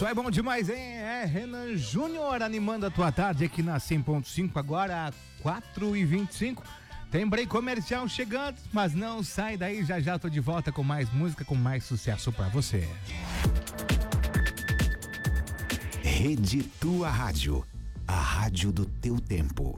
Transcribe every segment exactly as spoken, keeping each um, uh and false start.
Isso é bom demais, hein? É Renan Júnior animando a tua tarde aqui na cem ponto cinco, agora quatro e vinte e cinco. Tem break comercial chegando, mas não sai daí, já já tô de volta com mais música, com mais sucesso pra você. Rede Tua Rádio, a rádio do teu tempo.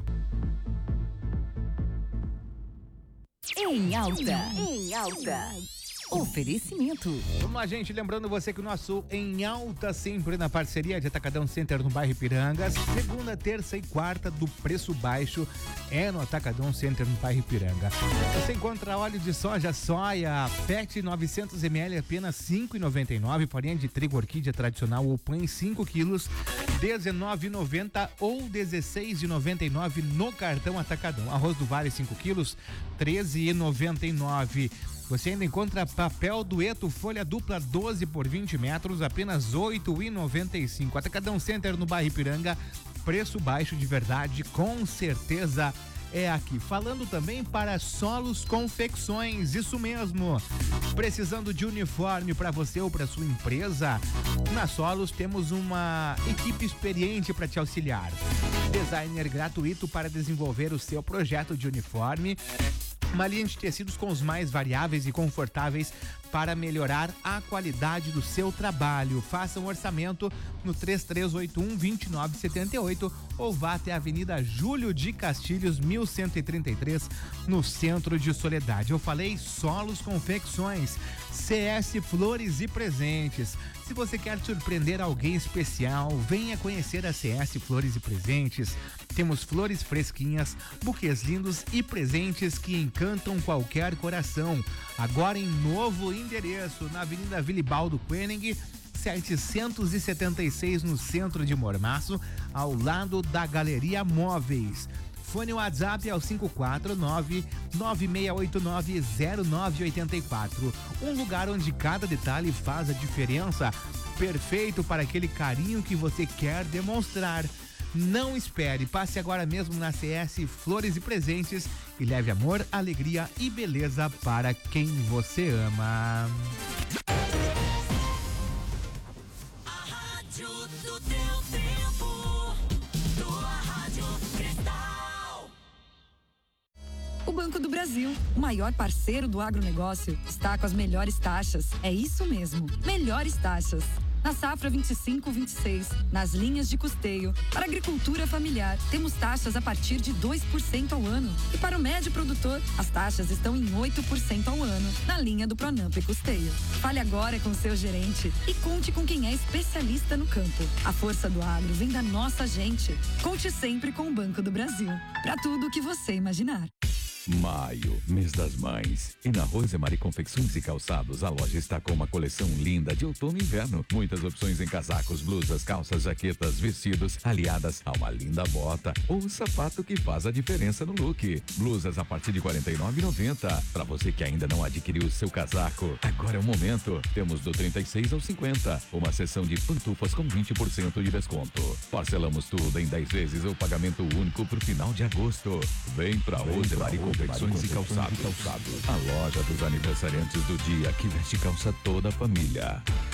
Em alta, em alta. Oferecimento. Vamos lá, gente, lembrando você que o nosso Em Alta sempre na parceria de Atacadão Center no bairro Ipiranga, segunda, terça e quarta do preço baixo é no Atacadão Center no bairro Ipiranga. Você encontra óleo de soja soia P E T novecentos mililitros apenas cinco reais e noventa e nove centavos, farinha de trigo orquídea tradicional ou pães cinco quilos dezenove reais e noventa centavos ou dezesseis reais e noventa e nove centavos no cartão Atacadão. Arroz do Vale cinco quilos treze reais e noventa e nove centavos. Você ainda encontra papel dueto folha dupla doze por vinte metros, apenas oito reais e noventa e cinco centavos. Atacadão Center no bairro Ipiranga, preço baixo de verdade, com certeza é aqui. Falando também para Solos Confecções, isso mesmo. Precisando de uniforme para você ou para sua empresa? Na Solos temos uma equipe experiente para te auxiliar. Designer gratuito para desenvolver o seu projeto de uniforme. Uma linha de tecidos com os mais variáveis e confortáveis para melhorar a qualidade do seu trabalho. Faça um orçamento no três três oito um, dois nove sete oito ou vá até a Avenida Júlio de Castilhos, mil cento e trinta e três, no centro de Soledade. Eu falei Solos Confecções, C S Flores e Presentes. Se você quer surpreender alguém especial, venha conhecer a C S Flores e Presentes. Temos flores fresquinhas, buquês lindos e presentes que encantam qualquer coração. Agora em novo endereço, na Avenida Vilibaldo Koenig, setecentos e setenta e seis, no centro de Mormaço, ao lado da Galeria Móveis. Fone WhatsApp é o cinco quatro nove, nove seis oito nove, zero nove oito quatro. Um lugar onde cada detalhe faz a diferença. Perfeito para aquele carinho que você quer demonstrar. Não espere, passe agora mesmo na C S Flores e Presentes e leve amor, alegria e beleza para quem você ama. A rádio do teu tempo, tua rádio Cristal. O Banco do Brasil, o maior parceiro do agronegócio, está com as melhores taxas. É isso mesmo, melhores taxas. Na safra vinte e cinco vinte e seis, nas linhas de custeio, para agricultura familiar, temos taxas a partir de dois por cento ao ano. E para o médio produtor, as taxas estão em oito por cento ao ano, na linha do Pronamp e Custeio. Fale agora com seu gerente e conte com quem é especialista no campo. A força do agro vem da nossa gente. Conte sempre com o Banco do Brasil. Para tudo o que você imaginar. Maio, mês das mães. E na Rosemary Confecções e Calçados, a loja está com uma coleção linda de outono e inverno. Muitas opções em casacos, blusas, calças, jaquetas, vestidos, aliadas a uma linda bota ou o sapato que faz a diferença no look. Blusas a partir de quarenta e nove reais e noventa centavos. Para você que ainda não adquiriu o seu casaco, agora é o momento. Temos do trinta e seis ao cinquenta, uma seção de pantufas com vinte por cento de desconto. Parcelamos tudo em dez vezes ou pagamento único pro final de agosto. Vem pra Rosemary Confecções e Calçados. A loja dos aniversariantes do dia que veste calça toda a família.